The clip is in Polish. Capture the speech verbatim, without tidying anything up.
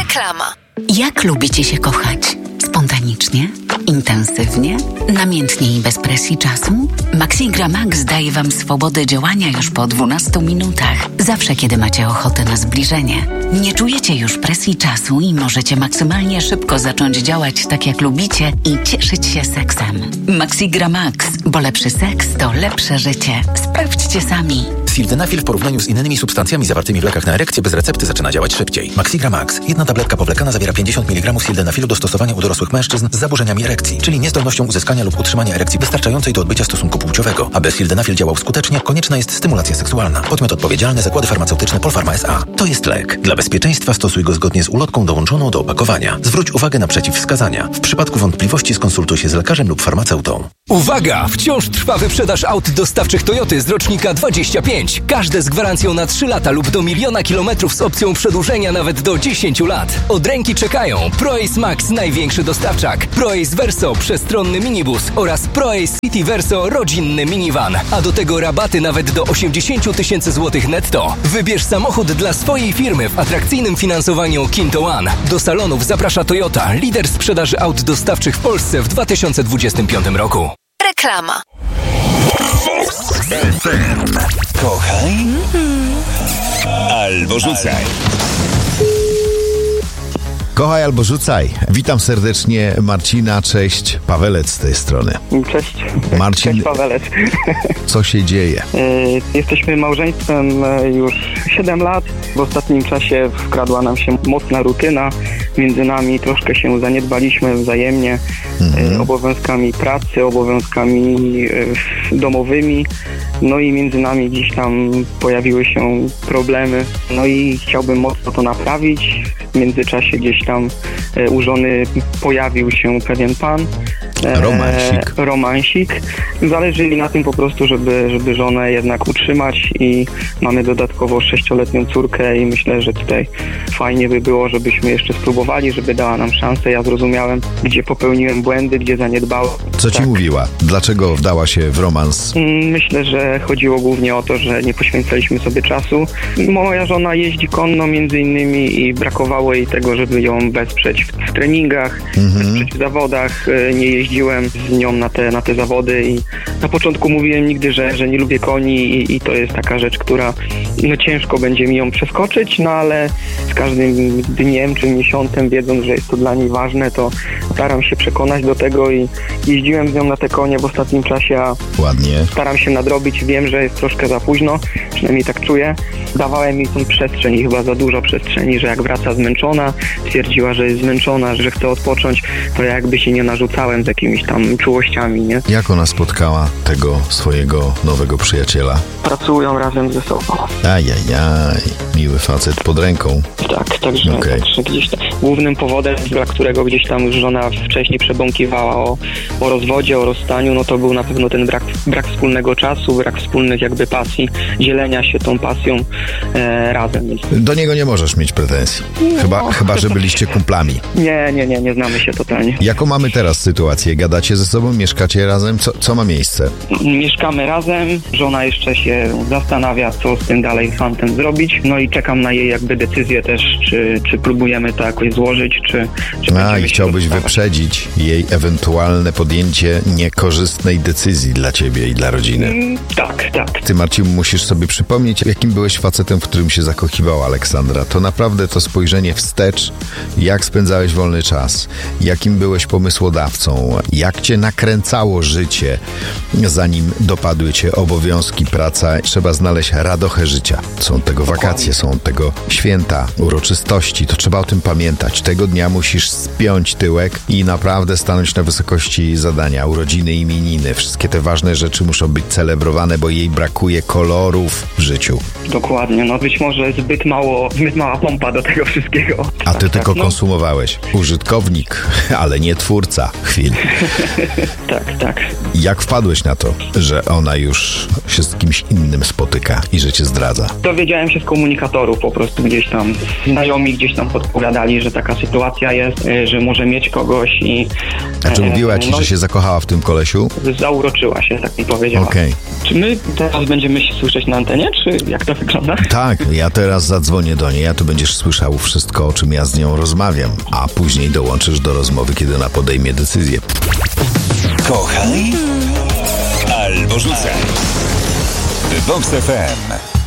Reklama. Jak lubicie się kochać? Spontanicznie? Intensywnie? Namiętnie i bez presji czasu? Maxigra Max daje Wam swobodę działania już po dwunastu minutach. Zawsze, kiedy macie ochotę na zbliżenie. Nie czujecie już presji czasu i możecie maksymalnie szybko zacząć działać tak, jak lubicie i cieszyć się seksem. Maxigra Max, bo lepszy seks to lepsze życie. Sprawdźcie sami. Sildenafil w porównaniu z innymi substancjami zawartymi w lekach na erekcję bez recepty zaczyna działać szybciej. Maxigra Max. Jedna tabletka powlekana zawiera pięćdziesiąt miligramów sildenafilu do stosowania u dorosłych mężczyzn z zaburzeniami erekcji, czyli niezdolnością uzyskania lub utrzymania erekcji wystarczającej do odbycia stosunku płciowego. Aby sildenafil działał skutecznie, konieczna jest stymulacja seksualna. Podmiot odpowiedzialny: Zakłady Farmaceutyczne Polpharma S A. To jest lek. Dla bezpieczeństwa stosuj go zgodnie z ulotką dołączoną do opakowania. Zwróć uwagę na przeciwwskazania. W przypadku wątpliwości skonsultuj się z lekarzem lub farmaceutą. Uwaga! Wciąż trwa wyprzedaż aut dostawczych Toyoty z rocznika dwadzieścia pięć. Każde z gwarancją na trzy lata lub do miliona kilometrów z opcją przedłużenia nawet do dziesięciu lat. Od ręki czekają ProAce Max, największy dostawczak, ProAce Verso, przestronny minibus oraz ProAce City Verso, rodzinny minivan. A do tego rabaty nawet do osiemdziesiąt tysięcy złotych netto. Wybierz samochód dla swojej firmy w atrakcyjnym finansowaniu Kinto One. Do salonów zaprasza Toyota, lider sprzedaży aut dostawczych w Polsce w dwa tysiące dwudziestym piątym roku. Reklama. Kochaj albo rzucaj. Kochaj albo rzucaj. Witam serdecznie Marcina, cześć. Pawelec z tej strony. Cześć. Marcin, Cześć Pawelec. Co się dzieje? Jesteśmy małżeństwem już siedem lat. W ostatnim czasie wkradła nam się mocna rutyna. Między nami troszkę się zaniedbaliśmy wzajemnie mhm. obowiązkami pracy, obowiązkami domowymi. No i między nami gdzieś tam pojawiły się problemy. No i chciałbym mocno to naprawić. W międzyczasie gdzieś tam u żony pojawił się pewien pan. Romansik. E, romansik. Zależy mi na tym po prostu, żeby, żeby żonę jednak utrzymać i mamy dodatkowo sześcioletnią córkę i myślę, że tutaj fajnie by było, żebyśmy jeszcze spróbowali, żeby dała nam szansę. Ja zrozumiałem, gdzie popełniłem błędy, gdzie zaniedbałem. Co ci tak. mówiła? Dlaczego wdała się w romans? Myślę, że chodziło głównie o to, że nie poświęcaliśmy sobie czasu. Moja żona jeździ konno między innymi i brakowało jej tego, żeby ją wesprzeć w treningach, mhm. wesprzeć w zawodach. Nie jeździłem z nią na te, na te zawody i na początku mówiłem nigdy, że, że nie lubię koni i, i to jest taka rzecz, która no ciężko będzie mi ją przeskoczyć, no ale z każdym dniem czy miesiącem, wiedząc, że jest to dla niej ważne, to staram się przekonać do tego i jeździłem z nią na te konie w ostatnim czasie, a ładnie. Staram się nadrobić, wiem, że jest troszkę za późno, przynajmniej tak czuję. Dawałem jej tą przestrzeń i chyba za dużo przestrzeni, że jak wraca zmęczona, twierdziła, że jest zmęczona, że chce odpocząć, to ja jakby się nie narzucałem z jakimiś tam czułościami, nie? Jak ona spotkała tego swojego nowego przyjaciela? Pracują razem ze sobą. Ajajaj, miły facet pod ręką. Tak, także, okay. także gdzieś tam głównym powodem, dla którego gdzieś tam już żona wcześniej przebąkiwała o, o rozwodzie, o rozstaniu, no to był na pewno ten brak, brak wspólnego czasu, brak wspólnych jakby pasji, dzielenia się tą pasją e, razem. Do niego nie możesz mieć pretensji. Chyba, no. chyba, że byliście kumplami. Nie, nie, nie, nie znamy się totalnie. Jaką mamy teraz sytuację? Gadacie ze sobą? Mieszkacie razem? Co, co ma miejsce? Mieszkamy razem. Żona jeszcze się zastanawia, co z tym dalej fantem zrobić. No i czekam na jej jakby decyzję też, czy, czy próbujemy to jakoś złożyć, czy... czy A, i chciałbyś wyprzedzić jej ewentualne podjęcie niekorzystnej decyzji dla ciebie i dla rodziny. Mm, tak, tak. Ty, Marcin, musisz sobie przypomnieć, jakim byłeś facetem, w którym się zakochiwała Aleksandra. To naprawdę to spojrzenie wstecz, jak spędzałeś wolny czas, jakim byłeś pomysłodawcą, jak cię nakręcało życie, zanim dopadły cię obowiązki, praca. Trzeba znaleźć radochę życia. Są tego wakacje, są tego święta, uroczystości. To trzeba o tym pamiętać. Tego dnia musisz spiąć tyłek i naprawdę stanąć na wysokości zadania. Urodziny, imieniny, wszystkie te ważne rzeczy muszą być celebrowane, bo jej brakuje kolorów w życiu. Dokładnie. No być może zbyt mało, zbyt mała pompa do tego wszystkiego. A ty tak, tylko tak, no. konsumowałeś. Użytkownik, ale nie twórca chwil. tak, tak. Jak wpadłeś na to, że ona już się z kimś innym spotyka i że cię zdradza? Dowiedziałem się z komunikatorów, po prostu gdzieś tam znajomi gdzieś tam podpowiadali, że taka sytuacja jest, że może mieć kogoś i... A czy mówiła ci, no, że się zakochała w tym kolesiu? Zauroczyła się, tak mi powiedziała. Okej. Czy my teraz będziemy się słyszeć na antenie, czy jak to wygląda? prawda? Tak, ja teraz zadzwonię do niej, a ty będziesz słyszał wszystko, o czym ja z nią rozmawiam, a później dołączysz do rozmowy, kiedy ona podejmie decyzję. Kochaj albo rzucaj. Vox F M.